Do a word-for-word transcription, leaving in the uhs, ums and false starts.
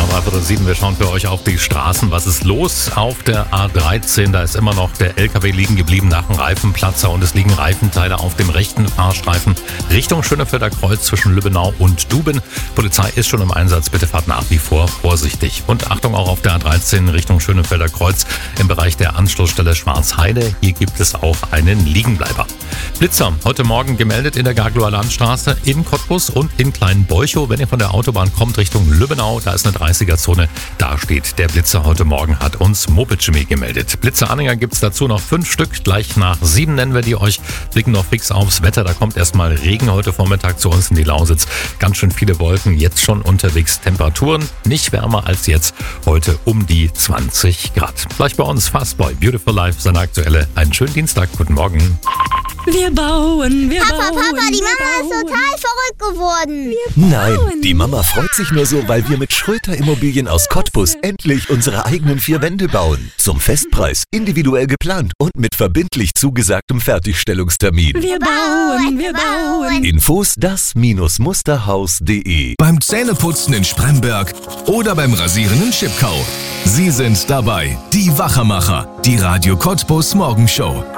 dreiviertel sieben. Wir schauen für euch auf die Straßen. Was ist los auf der A dreizehn? Da ist immer noch der L K W liegen geblieben nach dem Reifenplatzer und es liegen Reifenteile auf dem rechten Fahrstreifen Richtung Schönefelder Kreuz zwischen Lübbenau und Duben. Polizei ist schon im Einsatz. Bitte fahrt nach wie vor vorsichtig. Und Achtung auch auf der A dreizehn Richtung Schönefelder Kreuz im Bereich der Anschlussstelle Schwarzheide. Hier gibt es auch einen Liegenbleiber. Blitzer heute Morgen gemeldet in der Gagloer Landstraße, in Cottbus und in Kleinbeuchow. Wenn ihr von der Autobahn kommt Richtung Lübbenau, da ist eine dreißiger-Zone. Da steht der Blitzer heute Morgen, hat uns Moped Chemie gemeldet. Blitzeranhänger gibt es dazu noch fünf Stück. Gleich nach sieben nennen wir die euch. Blicken noch fix aufs Wetter. Da kommt erstmal Regen heute Vormittag zu uns in die Lausitz. Ganz schön viele Wolken, jetzt schon unterwegs. Temperaturen nicht wärmer als jetzt. Heute um die zwanzig Grad. Gleich bei uns Fastboy, Beautiful Life, seine aktuelle. Einen schönen Dienstag. Guten Morgen. Wir bauen, wir Papa, bauen. Papa, die Mama ist bauen. total verrückt geworden. Nein, die Mama freut sich nur so, weil wir mit Schröter Immobilien aus Cottbus endlich unsere eigenen vier Wände bauen. Zum Festpreis, individuell geplant und mit verbindlich zugesagtem Fertigstellungstermin. Wir bauen, wir bauen. Infos das Musterhaus punkt de. Beim Zähneputzen in Spremberg oder beim Rasieren in Schipkau. Sie sind dabei, die Wachermacher, die Radio Cottbus Morgenshow.